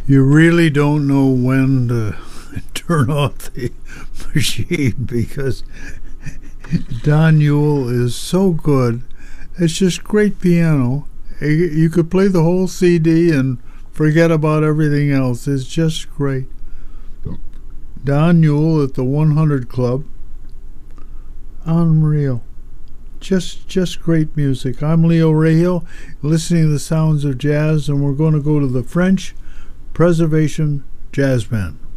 You really don't know when to turn off the machine because Don Yule is so good. It's just great piano. You could play the whole CD and forget about everything else. It's just great. Don Yule at the 100 Club. Unreal. Just great music. I'm Leo Rahil, listening to the sounds of jazz, and we're going to go to the French Preservation Jazz Band.